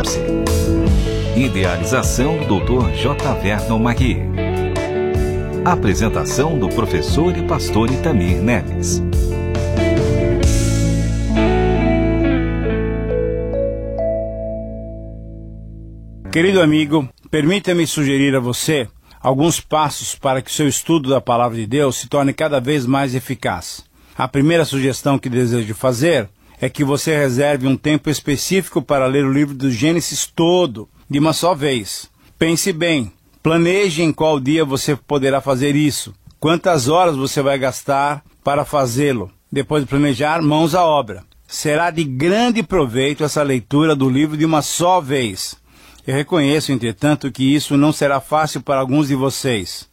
14. Idealização Dr. J. Vernon Magui. Apresentação do professor e pastor Itamir Neves. Querido amigo, permita-me sugerir a você alguns passos para que o seu estudo da Palavra de Deus se torne cada vez mais eficaz. A primeira sugestão que desejo fazer é que você reserve um tempo específico para ler o livro do Gênesis todo, de uma só vez. Pense bem, planeje em qual dia você poderá fazer isso, quantas horas você vai gastar para fazê-lo. Depois de planejar, mãos à obra. Será de grande proveito essa leitura do livro de uma só vez. Eu reconheço, entretanto, que isso não será fácil para alguns de vocês.